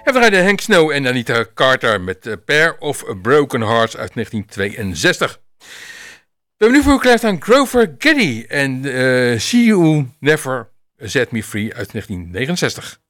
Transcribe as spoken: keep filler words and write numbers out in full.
En we rijden Hank Snow en Anita Carter met A Pair of Broken Hearts uit negentien tweeënzestig. We hebben nu voor u klaarstaan Grover Geddy en uh, See You Never Set Me Free uit negentien negenenzestig.